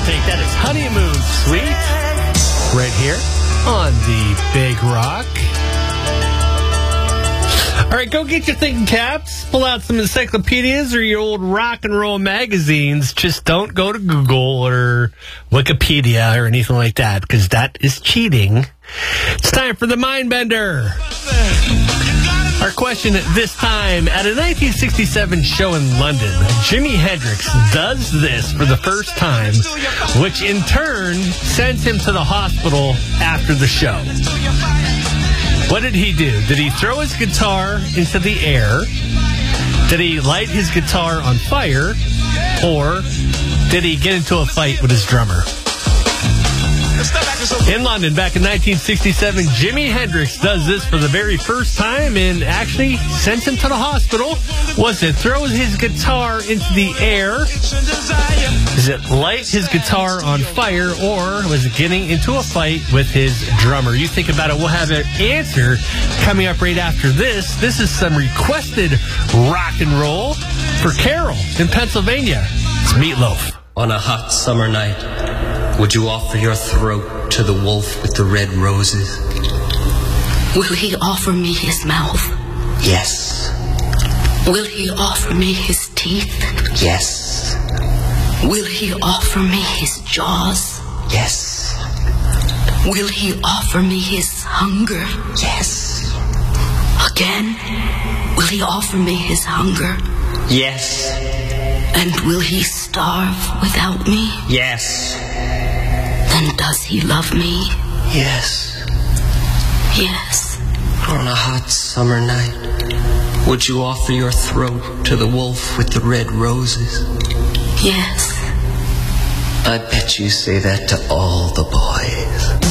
take that as Honeymoon Suite right here on the Big Rock. All right, go get your thinking caps, pull out some encyclopedias or your old rock and roll magazines. Just don't go to Google or Wikipedia or anything like that, because that is cheating. It's time for the Mindbender. Our question this time, at a 1967 show in London, Jimi Hendrix does this for the first time, which in turn sends him to the hospital after the show. What did he do? Did he throw his guitar into the air? Did he light his guitar on fire? Or did he get into a fight with his drummer? In London, back in 1967, Jimi Hendrix does this for the very first time and actually sends him to the hospital. Was it throw his guitar into the air? Is it light his guitar on fire? Or was it getting into a fight with his drummer? You think about it. We'll have an answer coming up right after this. This is some requested rock and roll for Carol in Pennsylvania. It's Meatloaf. On a hot summer night, would you offer your throat to the wolf with the red roses? Will he offer me his mouth? Yes. Will he offer me his teeth? Yes. Will he offer me his jaws? Yes. Will he offer me his hunger? Yes. Again, will he offer me his hunger? Yes. And will he starve without me? Yes. Then does he love me? Yes. Yes. On a hot summer night, would you offer your throat to the wolf with the red roses? Yes. I bet you say that to all the boys.